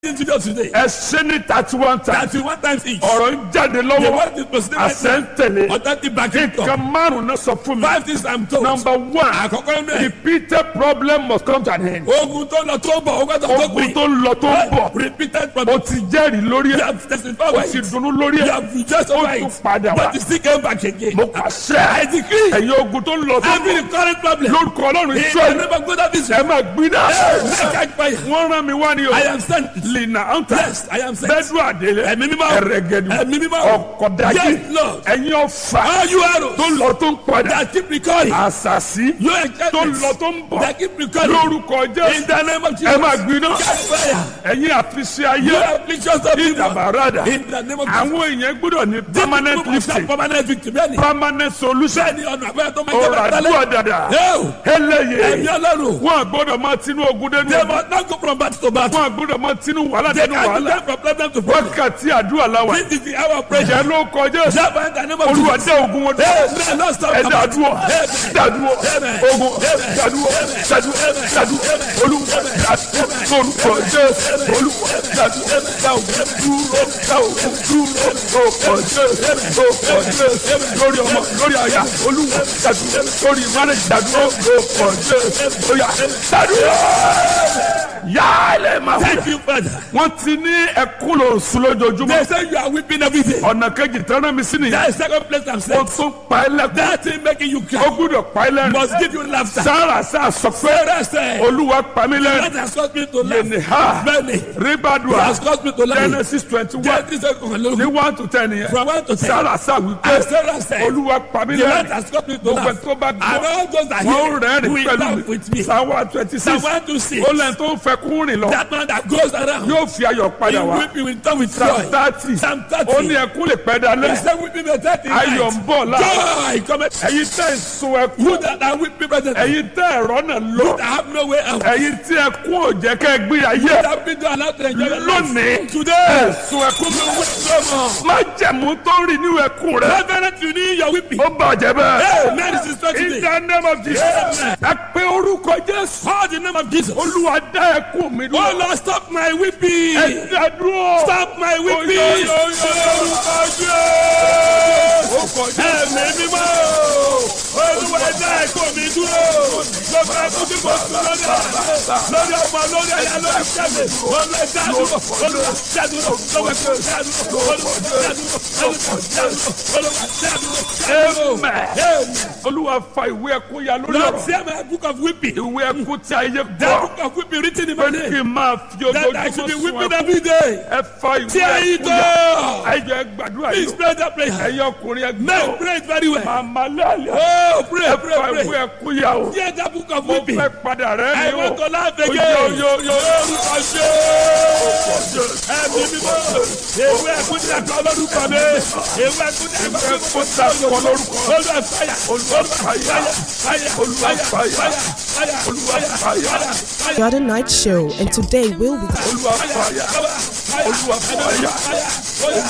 Video today. ẹ ṣe ní 31 times. 31 times each. ọ̀rọ̀ ń jáde The lọ́wọ́. word is proceeding right àṣẹ ń now. tẹ̀lé. Authentic backing nǹkan talk. márùn-ún náà sọ fún mi. 5 things I'm told. number 1. Àkọ́kọ́ inú ẹ̀. repeated problem must come to an end. Ogun tó lọ tó bọ̀, ogun tó ogun tó ń lọ tó ń bọ̀. Repeated o problem. ti jẹ́rìí lórí You ẹ̀. have testified o by ti it. dunnú lórí You ẹ̀. have rejoiced ó over tún it. padà wá. But you still came back again. mo I pàṣẹ. decree. ẹ̀yin ogun tó ń lọ tó ń Every bọ̀. current problem. lórúkọ ọlọ́run In the israẹli. name of God of ẹ Israel. máa gbiná. Hey, catch fire. wọ́n rán mi wá ní o. I am sent. lina anta. Yes, I am sent. bẹ́ẹ̀dù àdélé. Ẹ̀mí mímọ́. ẹ̀rẹ̀gẹ̀dù. Ẹ̀mí mímọ́. ọ̀kọ̀dájì. Yes, Lord. ẹ̀yin ọ̀fà. All you arrows tó ń lọ tó ń padà. that keep recalling. àṣàṣì. Your tó ń enchantments lọ tó ń bọ̀. that keep recalling. lórúkọ In jésù. the name of ẹ Jesus. máa gbiná. Catch fire. ẹ̀yin àfiṣe You ayé. afflictions of people. ìdàbàràdà. In the name of Jesus. àwọn èèyàn gbọ́dọ̀ ní permanent lifting. Permanent victory. Bẹ́ẹ̀ni. permanent solution. Bẹ́ẹ̀ni ọ̀nà àbẹ́rẹ́ tó máa ń jẹ́ ọ̀rọ̀ bẹ́ẹ̀ àdúrà tẹ́lẹ̀. dàdà. Ẹ̀mí eléyè. Ọlọ́run. wọn gbọ́dọ̀ máa tinú ogun dénú. They must not go from battle to battle. wọn gbọ́dọ̀ máa tinú wàhálà They dénú can wàhálà. go from problem to problem. wákàtí àdúrà làwà. This is the hour of prayer. ìjẹ́ ló kọjá. Java in the name of olúwa Jesus. dá ogun wọn dúró. Amen. Lord, stop. ẹ dàdúró. Amen. dàdúró. Amen. ogun dàdúró. dàdúró. dàdúró. olúwa dàdúró. lórúkọ jésù. olúwa dàdúró. dá ogun dúró. dá ogun dúró. lórúkọ jésù. lórúkọ jésù. lórí ọmọ lórí àyà. olúwa dàdúró. lórí marriage dàdúró. lórúkọ jésù. oya dàdúró. yálẹ̀ máa wù. Thank you, Father. wọ́n ti ní ẹkún lò sùn lójoojúmọ́. They say you are weeping every day. ọ̀nà kejì tẹ́lẹ̀ mi sí nìyẹn. That is second place I'm ó saying. tún pa ẹ́ lẹ́kún. That thing making you ó cry gbúdọ̀ pa ẹ́ lẹ́rìn. must give you laughter. sára sá sọ pé Sarah said, olúwa pa mí that lẹ́rìn. has caused me to laugh. yẹnì ha Many. It ribadua has caused me to laugh. Genesis 21 Genesis ní 1 to 10 yẹn. from 1 to 10. sára sá And wípé Sarah said, olúwa pa mí the Lord lẹ́rìn. has caused me to gbogbo laugh. tó bá And gbọ́ all those that wọ́n hear rẹ́rìn will pẹ̀lú laugh with me. mi. Psalm 126 Psalm 126. ó lẹ́yìn tó ń fẹ́ kún rìn lọ That man that goes around, yóò fi ayọ̀ padà he wá. weeping will come with Psalm joy. 30 Psalm ó ní 30. ẹkún lè pẹ́ He dalẹ́. said, weeping may take the ayọ̀ ń night. bọ̀ láàárọ̀. Joy cometh. ẹ̀yin tẹ́ ń sun ẹkún. You that are weeping present. ẹ̀yin tẹ́ ẹ̀rọ náà lọ. That have no way out. ẹ̀yin tí ẹkún ò jẹ́ kẹ́ ẹ gbé ayé. That been allowed to enjoy your life. lónìí Today. ẹ̀sùn ẹkún mi wí. No more. má jẹ̀mú tó rìn nínú ẹkún rẹ. Reverend, you need your weeping. ó bàjẹ́ bẹ́ẹ̀. Amen. This is in today. the name of Jesus. Amen. ẹ pé orúkọ Jésù. Call the name of Jesus. olúwa dá ẹkún mi Oh dúró. Lord, stop my weeping. ẹ dá dúró. Stop my weeping. Ẹ̀mí mímọ́. Olúwa ẹ̀dá ẹ̀kọ́ mi dúró. Lọ́gbà ẹ̀kọ́ tí mo sùn lọ́dọ̀. Lórí ọmọ lórí ẹ̀yà lórí ṣẹ́gun. Olúwa ẹ̀dá dúró. Olúwa ẹ̀dá dúró. Lọ́gbà ẹ̀kọ́ ẹ̀dá dúró. Olúwa ẹ̀dá dúró. Olúwa ẹ̀dá dúró. Olúwa ẹ̀dá dúró. Amen. olúwa fa ìwé ẹkún ya lórí Lord, ọ̀rọ̀. tear my book of weeping. ìwé ẹkún tí ayé That gbọ́. book of weeping written in my pé kí name. n máa fi That I should be ojoojúmọ́ sun weeping ẹkún. every day. ẹ fa ìwé Tear it ẹkún ya. up. ẹ jẹ́ gbàdúrà Please yìí. pray that prayer. ẹ̀yin ọkùnrin ẹgbẹ́ Men o. pray it very well. màmá lálẹ́. Oh, pray, ẹ pray, fa ìwé pray. ẹkún ya o. Tear that book of mo weeping. fẹ́ padà rẹ́ I ni o. want to laugh Yo, again. yo, yo, yo. Orúkọ ṣe. Ẹ̀mí mímọ́. Ewé ẹ̀kún ní ẹ̀kọ́ lórúkọ mi. Ewé ẹ̀kún ní ẹ̀kọ́ ẹkún tí a kọ lórúkọ. Olúwa fàyà. Olúwa fàyà. Fàyà. Olúwa fàyà. Fàyà. Olúwa fàyà. Fàyà. Jordan Night Show, and today we'll be olúwa fàyà. olúwa fàyà. Fàyà.